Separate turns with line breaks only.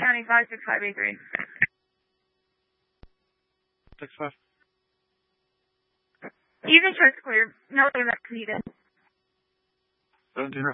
County 56583.
65.
Evening show's clear. No events needed.
17